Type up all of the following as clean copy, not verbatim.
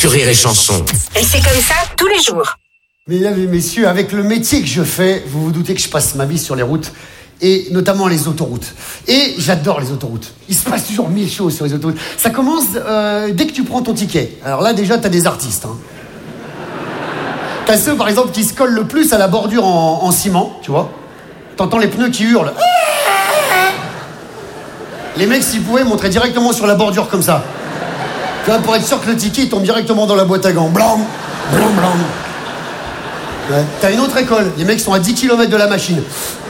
sur Rire et Chanson. Et c'est comme ça tous les jours. Mesdames et messieurs, avec le métier que je fais, vous vous doutez que je passe ma vie sur les routes, et notamment les autoroutes. Et j'adore les autoroutes. Il se passe toujours mille choses sur les autoroutes. Ça commence dès que tu prends ton ticket. Alors là, déjà, t'as des artistes. Hein. T'as ceux, par exemple, qui se collent le plus à la bordure en ciment, tu vois. T'entends les pneus qui hurlent. Les mecs, s'ils pouvaient, montraient directement sur la bordure comme ça. Tu vois, pour être sûr que le ticket tombe directement dans la boîte à gants. Blanc, blanc, blanc. Ouais. T'as une autre école. Les mecs sont à 10 km de la machine.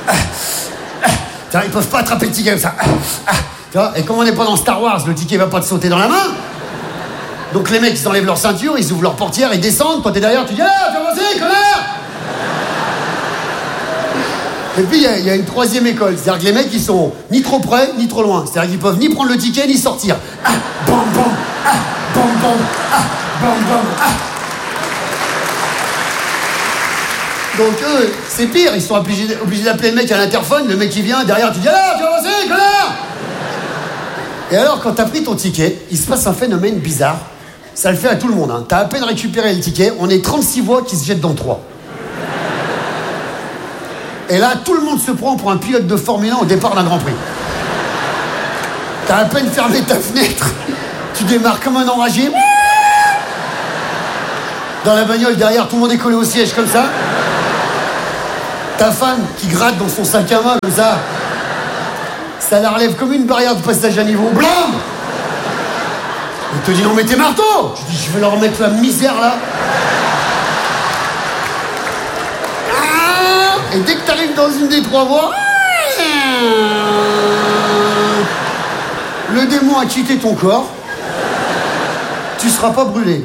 Ils peuvent pas attraper le ticket comme ça. Tu vois, et comme on n'est pas dans Star Wars, le ticket va pas te sauter dans la main. Donc les mecs, ils enlèvent leur ceinture, ils ouvrent leur portière, ils descendent. Toi, t'es derrière, tu dis « Ah, tu vas avancer, connard !» Et puis, il y a une troisième école. C'est-à-dire que les mecs, ils sont ni trop près, ni trop loin. C'est-à-dire qu'ils peuvent ni prendre le ticket, ni sortir. Ah, bam, bam, ah, bam, bam, ah, bam, bam, ah. Donc eux, c'est pire. Ils sont obligés d'appeler le mec à l'interphone. Le mec, il vient, derrière, tu dis « Ah, tu vas avancer, connard !» Et alors, quand t'as pris ton ticket, il se passe un phénomène bizarre. Ça le fait à tout le monde. Hein. T'as à peine récupéré le ticket, on est 36 voix qui se jettent dans le 3. Et là, tout le monde se prend pour un pilote de Formule 1 au départ d'un Grand Prix. T'as à peine fermé ta fenêtre, tu démarres comme un enragé. Dans la bagnole, derrière, tout le monde est collé au siège comme ça. Ta femme qui gratte dans son sac à main comme ça. Ça la relève comme une barrière de passage à niveau. Blam! Il te dit non mais t'es marteau! Je dis je vais leur mettre la misère là. Et dès que t'arrives dans une des trois voies, le démon a quitté ton corps. Tu seras pas brûlé.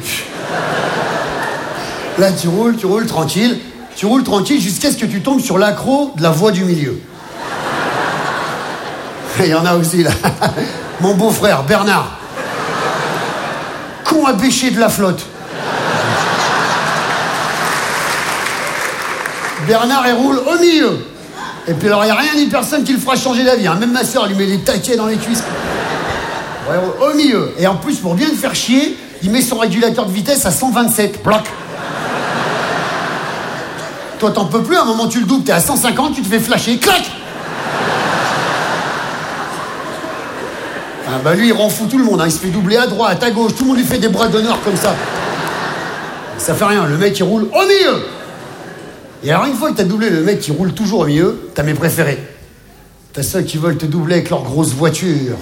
Là tu roules tranquille. Tu roules tranquille jusqu'à ce que tu tombes sur l'accro de la voie du milieu. Il y en a aussi là. Mon beau-frère Bernard. Con à bêcher de la flotte. Bernard, il roule au milieu. Et puis alors, il n'y a rien ni personne qui le fera changer d'avis. Hein. Même ma soeur, lui met des taquets dans les cuisses. Ouais, au milieu. Et en plus, pour bien le faire chier, il met son régulateur de vitesse à 127. Bloc. Toi, t'en peux plus. À un moment, tu le doubles, t'es à 150, tu te fais flasher. Clac! Ah bah lui, il rend fou tout le monde. Hein. Il se fait doubler à droite, à gauche. Tout le monde lui fait des bras d'honneur comme ça. Ça fait rien. Le mec, il roule au milieu. Et alors, une fois que t'as doublé le mec qui roule toujours au milieu, t'as mes préférés. T'as ceux qui veulent te doubler avec leur grosse voiture.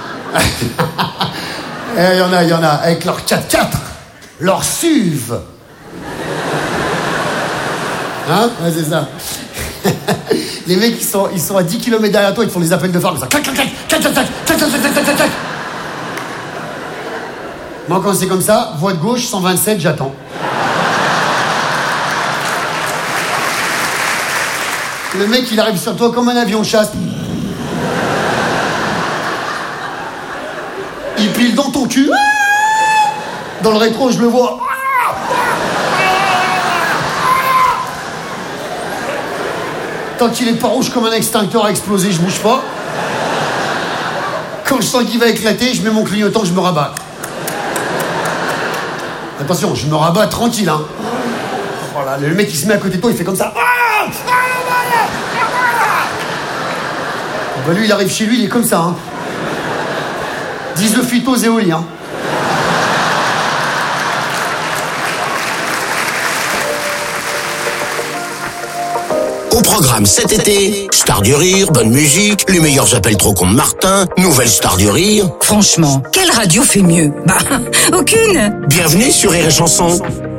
Il y en a, avec leur 4x4, leur SUV. Hein? Ouais, c'est ça. Les mecs, ils sont à 10 km derrière toi, ils te font des appels de phare comme ça. Clac, clac, clac, clac, clac, clac, clac, clac, clac, clac, clac. Moi, quand c'est comme ça, voie de gauche, 127, j'attends. Le mec, il arrive sur toi comme un avion de chasse. Il pile dans ton cul. Dans le rétro, je le vois. Tant qu'il est pas rouge comme un extincteur à exploser, je bouge pas. Quand je sens qu'il va éclater, je mets mon clignotant, je me rabats. Attention, je me rabats tranquille, hein. Voilà, le mec, il se met à côté de toi, il fait comme ça. Bah lui, il arrive chez lui, il est comme ça, hein. 10 phytos et au lit, hein. Au programme cet été, Star du Rire, bonne musique, les meilleurs appels trop cons de Martin, nouvelle Star du Rire. Franchement, quelle radio fait mieux? Bah, aucune. Bienvenue sur Rire et Chanson.